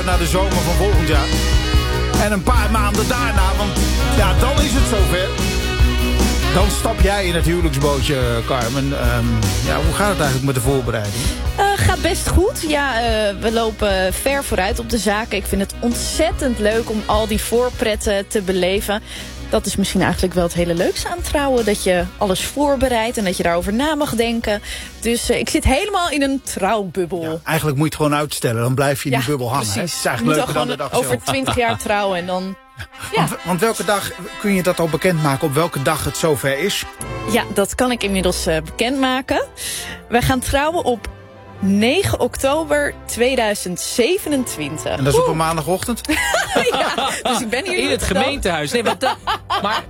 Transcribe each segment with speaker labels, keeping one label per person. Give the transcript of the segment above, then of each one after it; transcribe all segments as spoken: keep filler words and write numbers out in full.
Speaker 1: naar de zomer van volgend jaar. En een paar maanden daarna, want ja, dan is het zover. Dan stap jij in het huwelijksbootje, Carmen. Um, ja, hoe gaat het eigenlijk met de voorbereiding?
Speaker 2: Uh, gaat best goed. Ja, uh, we lopen ver vooruit op de zaken. Ik vind het ontzettend leuk om al die voorpretten te beleven. Dat is misschien eigenlijk wel het hele leukste aan trouwen. Dat je alles voorbereidt en dat je daarover na mag denken. Dus uh, ik zit helemaal in een trouwbubbel. Ja,
Speaker 1: eigenlijk moet je het gewoon uitstellen. Dan blijf je in
Speaker 2: ja,
Speaker 1: die bubbel hangen.
Speaker 2: Precies.
Speaker 1: Het is eigenlijk leuker dan de dag
Speaker 2: over
Speaker 1: zelf.
Speaker 2: twintig jaar trouwen en dan... Ja.
Speaker 1: Want, want welke dag kun je dat al bekendmaken? Op welke dag het zover is?
Speaker 2: Ja, dat kan ik inmiddels uh, bekendmaken. Wij gaan trouwen op negen oktober tweeduizend zevenentwintig.
Speaker 1: En dat is op een maandagochtend?
Speaker 2: Ja, dus ik ben hier
Speaker 3: in het gemeentehuis. Nee, maar, dat, maar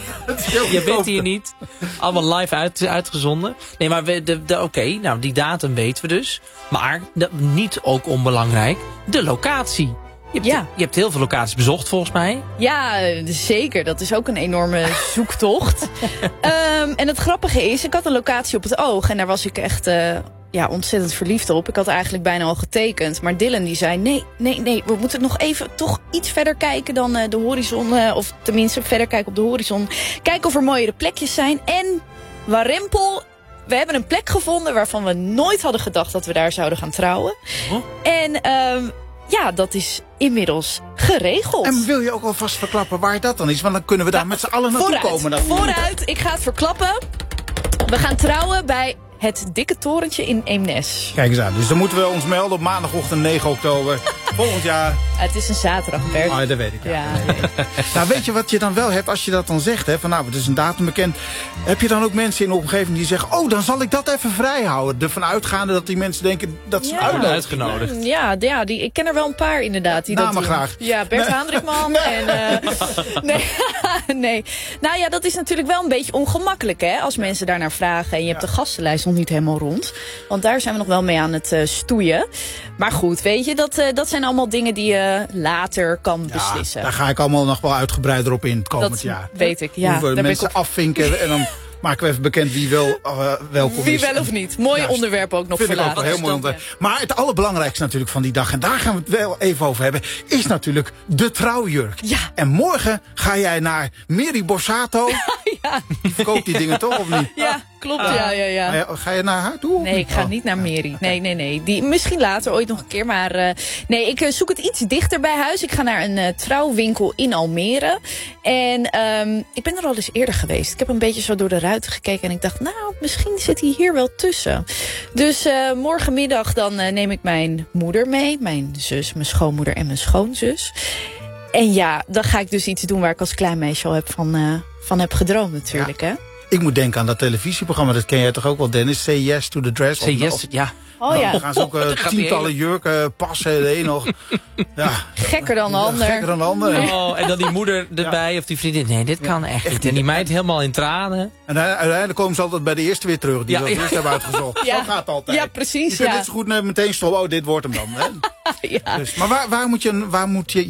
Speaker 3: je bent hier niet. Allemaal live uit, uitgezonden. Nee, maar we, de, de, oké, okay, nou die datum weten we dus. Maar de, niet ook onbelangrijk, de locatie. Je hebt,
Speaker 2: ja.
Speaker 3: je hebt heel veel locaties bezocht volgens mij.
Speaker 2: Ja, zeker. Dat is ook een enorme zoektocht. um, en het grappige is, ik had een locatie op het oog. En daar was ik echt uh, ja, ontzettend verliefd op. Ik had eigenlijk bijna al getekend. Maar Dylan die zei, nee, nee, nee. We moeten nog even toch iets verder kijken dan uh, de horizon. Uh, of tenminste verder kijken op de horizon. Kijken of er mooiere plekjes zijn. En warempel... We hebben een plek gevonden waarvan we nooit hadden gedacht dat we daar zouden gaan trouwen. Oh. En... Um, Ja, dat is inmiddels geregeld.
Speaker 1: En wil je ook alvast verklappen waar dat dan is? Want dan kunnen we daar ja, met z'n allen naartoe
Speaker 2: vooruit,
Speaker 1: komen. Natuurlijk.
Speaker 2: Vooruit, ik ga het verklappen. We gaan trouwen bij het Dikke Torentje in Eemnes.
Speaker 1: Kijk eens aan, dus dan moeten we ons melden op maandagochtend negen oktober volgend jaar.
Speaker 2: Het is een zaterdag, Bert.
Speaker 1: Oh, dat weet ik. Ja.
Speaker 2: Ja.
Speaker 1: Nou, weet je wat je dan wel hebt als je dat dan zegt? Hè, van nou, het is een datum bekend. Heb je dan ook mensen in de omgeving die zeggen... oh, dan zal ik dat even vrijhouden. Ervan uitgaande dat die mensen denken dat ze
Speaker 2: ja.
Speaker 3: uitgenodigd.
Speaker 2: Ja, ja die, ik ken er wel een paar inderdaad. Die
Speaker 1: Namen
Speaker 2: dat doen.
Speaker 1: graag.
Speaker 2: Ja, Bert nee. Haandrikman. Nee. En, uh, nee. nee. Nou ja, dat is natuurlijk wel een beetje ongemakkelijk, hè. Als mensen daarnaar vragen. En je hebt ja. de gastenlijst nog niet helemaal rond. Want daar zijn we nog wel mee aan het uh, stoeien. Maar goed, weet je, dat, uh, dat zijn allemaal dingen die je uh, later kan
Speaker 1: ja,
Speaker 2: beslissen.
Speaker 1: Daar ga ik allemaal nog wel uitgebreider op in het komend
Speaker 2: dat
Speaker 1: jaar.
Speaker 2: weet ik, ja.
Speaker 1: Hoe we mensen op... afvinken en dan... maken we even bekend wie wel uh, welkom
Speaker 2: wie
Speaker 1: is.
Speaker 2: Wie wel of niet. Mooi
Speaker 1: Juist. Onderwerp ook nog voor later. Vind ik ook wel heel mooi onderwerp. Maar het allerbelangrijkste natuurlijk van die dag, en daar gaan we het wel even over hebben, is natuurlijk de trouwjurk.
Speaker 2: Ja.
Speaker 1: En morgen ga jij naar Meri Borsato.
Speaker 2: Ja.
Speaker 1: Die verkoopt die dingen toch, of niet?
Speaker 2: Ja, klopt. Ah. Ja, ja, ja.
Speaker 1: Ga je naar haar toe?
Speaker 2: Nee, ik ga
Speaker 1: oh.
Speaker 2: niet naar Meri. Nee, nee, nee. Die, misschien later, ooit nog een keer. Maar uh, nee, ik uh, zoek het iets dichter bij huis. Ik ga naar een uh, trouwwinkel in Almere. En um, ik ben er al eens eerder geweest. Ik heb een beetje zo door de ruiten gekeken. En ik dacht, nou, misschien zit hij hier wel tussen. Dus uh, morgenmiddag dan uh, neem ik mijn moeder mee. Mijn zus, mijn schoonmoeder en mijn schoonzus. En ja, dan ga ik dus iets doen waar ik als klein meisje al heb van, uh, van heb gedroomd natuurlijk, ja. hè.
Speaker 1: Ik moet denken aan dat televisieprogramma, dat ken jij toch ook wel, Dennis? Say Yes to the Dress.
Speaker 3: Say
Speaker 1: of,
Speaker 3: Yes,
Speaker 1: of,
Speaker 3: ja.
Speaker 2: Oh ja.
Speaker 1: Dan gaan ze ook uh, tientallen jurken passen, de een nog. Ja.
Speaker 2: Gekker dan de ander.
Speaker 1: Gekker dan de ander.
Speaker 3: Oh, en dan die moeder erbij, ja. of die vriendin. Nee, dit kan ja, echt niet. En die meid helemaal in tranen.
Speaker 1: En uiteindelijk komen ze altijd bij de eerste weer terug, die ja, we ja, eerst ja. hebben uitgezocht. Ja. Zo gaat het altijd.
Speaker 2: Ja, precies.
Speaker 1: Je kunt
Speaker 2: ja.
Speaker 1: net zo goed meteen stoppen, oh, dit wordt hem dan. Hè?
Speaker 2: Ja.
Speaker 1: Dus, maar waar, waar, moet je, waar moet je